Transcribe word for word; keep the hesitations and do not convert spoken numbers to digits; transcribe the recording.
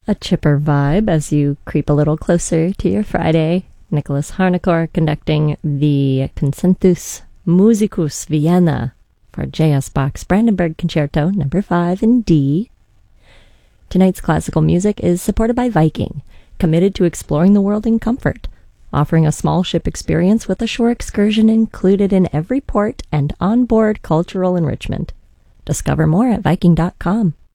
A chipper vibe as you creep a little closer to your Friday. Nicholas Harnoncourt conducting the Concentus Musicus Vienna for J S Bach's Brandenburg Concerto number five in D. Tonight's classical music is supported by Viking, committed to exploring the world in comfort, offering a small ship experience with a shore excursion included in every port and onboard cultural enrichment. Discover more at Viking dot com.